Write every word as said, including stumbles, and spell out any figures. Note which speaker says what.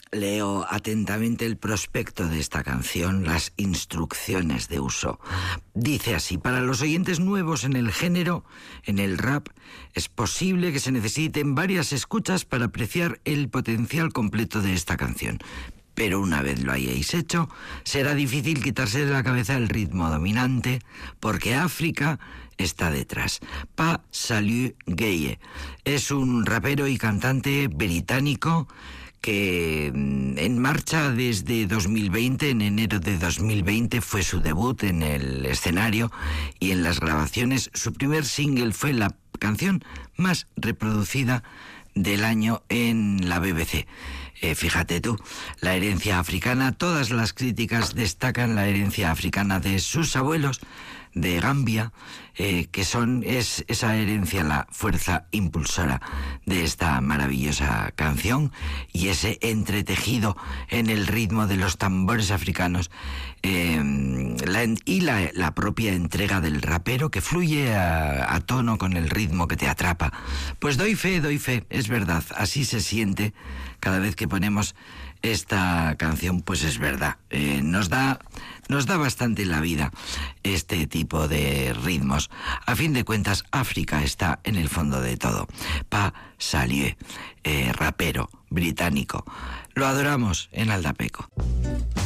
Speaker 1: Leo atentamente el prospecto de esta canción, las instrucciones de uso. Dice así: para los oyentes nuevos en el género, en el rap, es posible que se necesiten varias escuchas para apreciar el potencial completo de esta canción. Pero una vez lo hayáis hecho, será difícil quitarse de la cabeza el ritmo dominante, porque África está detrás. Pa Salieu Gueye es un rapero y cantante británico que en marcha desde dos mil veinte, en enero de dos mil veinte fue su debut en el escenario y en las grabaciones. Su primer single fue la canción más reproducida del año en la B B C. Eh, fíjate tú, la herencia africana, todas las críticas destacan la herencia africana de sus abuelos de Gambia, eh, que son es esa herencia la fuerza impulsora de esta maravillosa canción, y ese entretejido en el ritmo de los tambores africanos, eh, la, y la, la propia entrega del rapero que fluye a, a tono con el ritmo que te atrapa. Pues doy fe, doy fe, es verdad, así se siente cada vez que ponemos esta canción, pues es verdad, eh, nos da nos da bastante la vida este tipo de ritmos. A fin de cuentas, África está en el fondo de todo. Pa Salieu, eh, rapero británico, lo adoramos en Aldapeco.